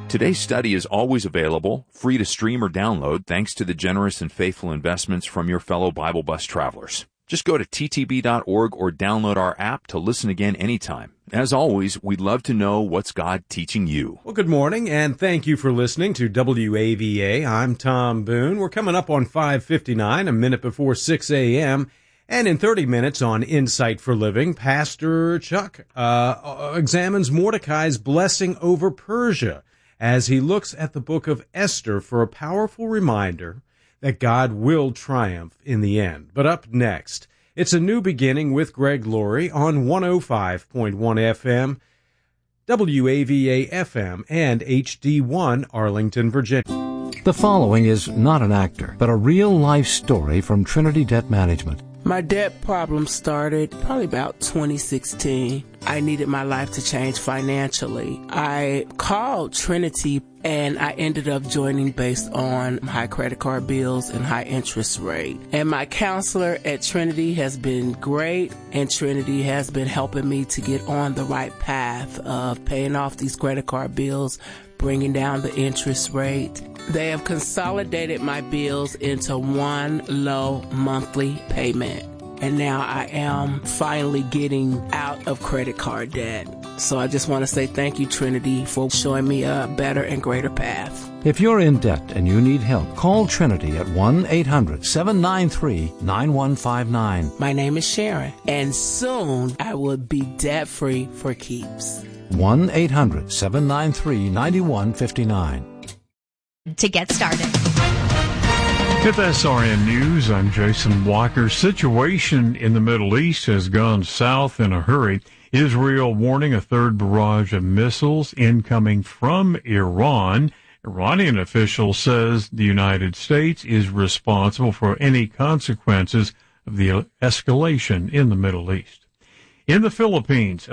Today's study is always available, free to stream or download, thanks to the generous and faithful investments from your fellow Bible Bus travelers. Just go to ttb.org or download our app to listen again anytime. As always, we'd love to know what's God teaching you. Well, good morning, and thank you for listening to WAVA. I'm Tom Boone. We're coming up on 5:59, a minute before 6 a.m., and in 30 minutes on Insight for Living, Pastor Chuck examines Mordecai's blessing over Persia as he looks at the book of Esther for a powerful reminder that God will triumph in the end. But up next, it's A New Beginning with Greg Laurie on 105.1 FM, WAVA FM, and HD1 Arlington, Virginia. The following is not an actor, but a real-life story from Trinity Debt Management. My debt problem started probably about 2016. I needed my life to change financially. I called Trinity and I ended up joining based on high credit card bills and high interest rate. And my counselor at Trinity has been great, and Trinity has been helping me to get on the right path of paying off these credit card bills, bringing down the interest rate. They have consolidated my bills into one low monthly payment. And now I am finally getting out of credit card debt. So I just want to say thank you, Trinity, for showing me a better and greater path. If you're in debt and you need help, call Trinity at 1-800-793-9159. My name is Sharon, and soon I will be debt-free for keeps. 1-800-793-9159. To get started. With SRN News, I'm Jason Walker. Situation in the Middle East has gone south in a hurry. Israel warning a third barrage of missiles incoming from Iran. Iranian official says the United States is responsible for any consequences of the escalation in the Middle East. In the Philippines, a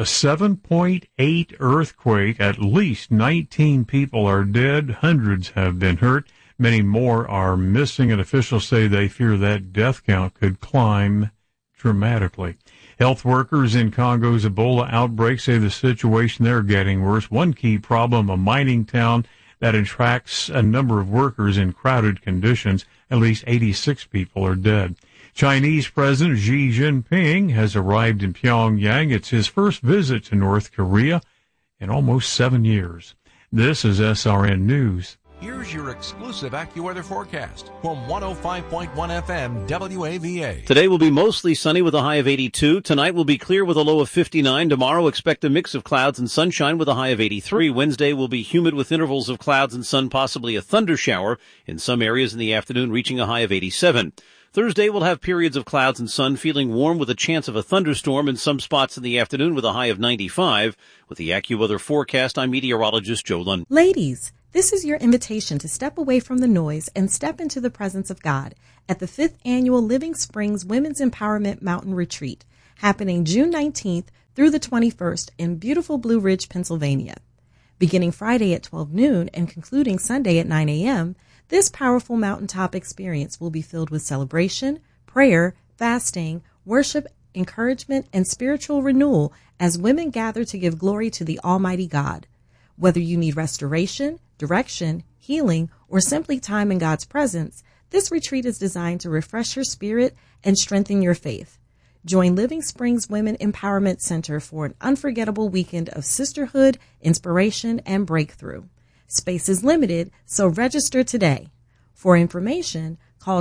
7.8 earthquake. At least 19 people are dead. Hundreds have been hurt. Many more are missing, and officials say they fear that death count could climb dramatically. Health workers in Congo's Ebola outbreak say the situation there is getting worse. One key problem, a mining town that attracts a number of workers in crowded conditions. At least 86 people are dead. Chinese President Xi Jinping has arrived in Pyongyang. It's his first visit to North Korea in almost 7 years. This is SRN News. Here's your exclusive AccuWeather forecast from 105.1 FM WAVA. Today will be mostly sunny with a high of 82. Tonight will be clear with a low of 59. Tomorrow expect a mix of clouds and sunshine with a high of 83. Wednesday will be humid with intervals of clouds and sun, possibly a thunder shower in some areas in the afternoon, reaching a high of 87. Thursday will have periods of clouds and sun, feeling warm with a chance of a thunderstorm in some spots in the afternoon with a high of 95. With the AccuWeather forecast, I'm meteorologist Joe Lund. Ladies, this is your invitation to step away from the noise and step into the presence of God at the 5th Annual Living Springs Women's Empowerment Mountain Retreat, happening June 19th through the 21st in beautiful Blue Ridge, Pennsylvania. Beginning Friday at 12 noon and concluding Sunday at 9 a.m., this powerful mountaintop experience will be filled with celebration, prayer, fasting, worship, encouragement, and spiritual renewal as women gather to give glory to the Almighty God. Whether you need restoration, direction, healing, or simply time in God's presence, this retreat is designed to refresh your spirit and strengthen your faith. Join Living Springs Women Empowerment Center for an unforgettable weekend of sisterhood, inspiration, and breakthrough. Space is limited, so register today. For information, call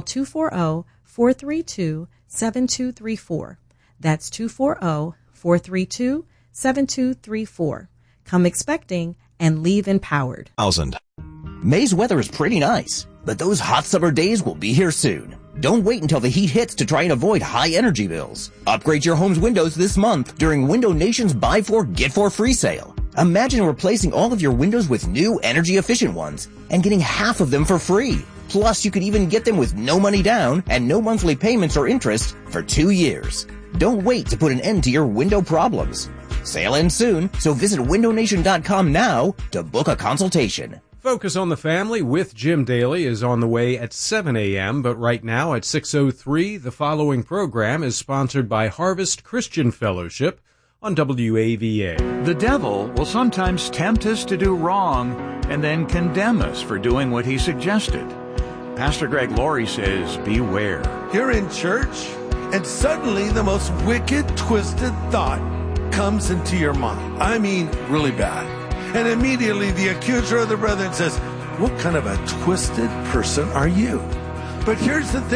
240-432-7234. That's 240-432-7234. Come expecting and leave empowered. May's weather is pretty nice, but those hot summer days will be here soon. Don't wait until the heat hits to try and avoid high energy bills. Upgrade your home's windows this month during Window Nation's Buy 4, Get 4 free sale. Imagine replacing all of your windows with new energy-efficient ones and getting half of them for free. Plus, you could even get them with no money down and no monthly payments or interest for 2 years. Don't wait to put an end to your window problems. Sale ends soon, so visit windownation.com now to book a consultation. Focus on the Family with Jim Daly is on the way at 7 a.m., but right now at 6:03, the following program is sponsored by Harvest Christian Fellowship on WAVA. The devil will sometimes tempt us to do wrong and then condemn us for doing what he suggested. Pastor Greg Laurie says, beware. You're in church, and suddenly the most wicked, twisted thought comes into your mind. I mean, really bad. And immediately the accuser of the brethren says, what kind of a twisted person are you? But here's the thing.